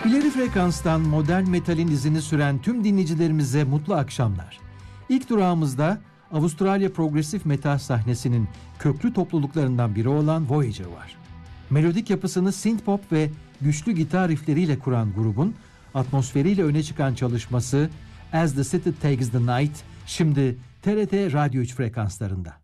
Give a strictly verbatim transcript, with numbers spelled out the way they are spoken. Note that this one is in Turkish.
İleri frekanstan modern metalin izini süren tüm dinleyicilerimize mutlu akşamlar. İlk durağımızda Avustralya progresif metal sahnesinin köklü topluluklarından biri olan Voyager var. Melodik yapısını synthpop ve güçlü gitar riffleriyle kuran grubun atmosferiyle öne çıkan çalışması As the City Takes the Night şimdi T R T Radyo üç frekanslarında.